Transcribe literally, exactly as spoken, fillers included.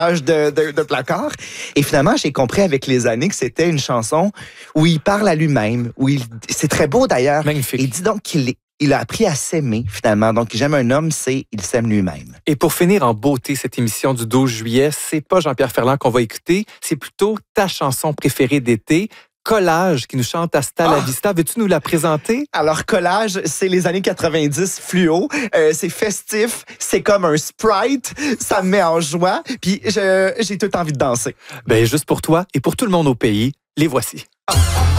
De, de, de placard. Et finalement, j'ai compris avec les années que c'était une chanson où il parle à lui-même, où il, c'est très beau d'ailleurs. Magnifique. Et dit donc qu'il il a appris à s'aimer finalement. Donc, j'aime un homme, c'est il s'aime lui-même. Et pour finir en beauté cette émission du douze juillet, c'est pas Jean-Pierre Ferland qu'on va écouter, c'est plutôt ta chanson préférée d'été, Collage, qui nous chante Hasta la Vista. Veux-tu nous la présenter? Alors, Collage, c'est les années quatre-vingt-dix fluo. Euh, c'est festif. C'est comme un Sprite. Ça me met en joie. Puis, je, j'ai tout envie de danser. Ben, juste pour toi et pour tout le monde au pays, les voici. Ah.